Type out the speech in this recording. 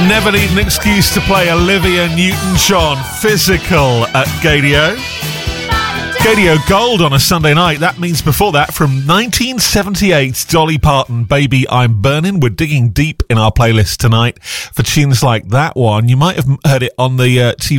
Never need an excuse to play Olivia Newton-John, Physical at Gadio. Gadio Gold on a Sunday night. That means before that, from 1978, Dolly Parton, Baby I'm Burning. We're digging deep in our playlist tonight for tunes like that one. You might have heard it on the TV